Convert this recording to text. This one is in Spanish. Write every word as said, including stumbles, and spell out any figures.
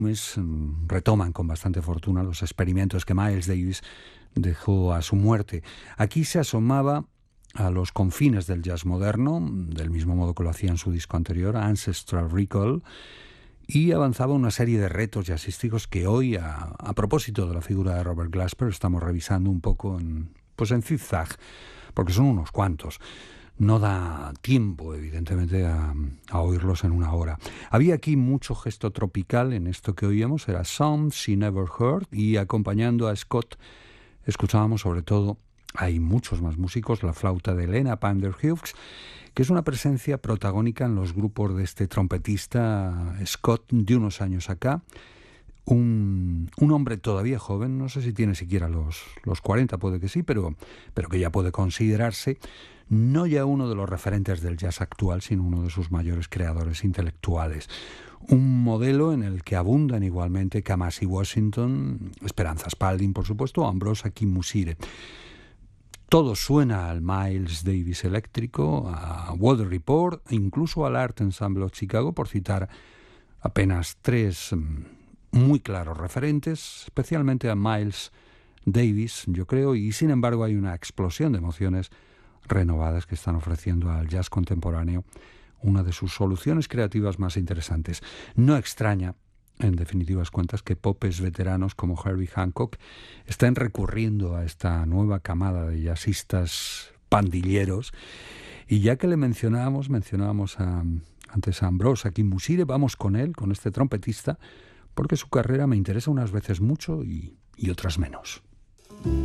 Pues, retoman con bastante fortuna los experimentos que Miles Davis dejó a su muerte. Aquí se asomaba a los confines del jazz moderno, del mismo modo que lo hacía en su disco anterior, Ancestral Recall, y avanzaba una serie de retos jazzísticos que hoy, a, a propósito de la figura de Robert Glasper, estamos revisando un poco en, pues en zigzag, porque son unos cuantos. No da tiempo, evidentemente, a, a oírlos en una hora. Había aquí mucho gesto tropical en esto que oíamos, era Some She Never Heard, y acompañando a Scott escuchábamos sobre todo, hay muchos más músicos, la flauta de Lena Pander-Hughes, que es una presencia protagónica en los grupos de este trompetista Scott de unos años acá. Un, un hombre todavía joven, no sé si tiene siquiera los, los cuarenta, puede que sí, pero, pero que ya puede considerarse no ya uno de los referentes del jazz actual, sino uno de sus mayores creadores intelectuales. Un modelo en el que abundan igualmente Kamasi Washington, Esperanza Spalding, por supuesto, o Ambrosa Kimusire. Todo suena al Miles Davis eléctrico, a Weather Report, incluso al Art Ensemble of Chicago, por citar apenas tres muy claros referentes, especialmente a Miles Davis, yo creo, y sin embargo hay una explosión de emociones renovadas que están ofreciendo al jazz contemporáneo una de sus soluciones creativas más interesantes. No extraña, en definitivas cuentas, que popes veteranos como Herbie Hancock estén recurriendo a esta nueva camada de jazzistas pandilleros. Y ya que le mencionábamos, mencionábamos a, antes a Ambrosa Kimusire, vamos con él, con este trompetista, porque su carrera me interesa unas veces mucho y, y otras menos.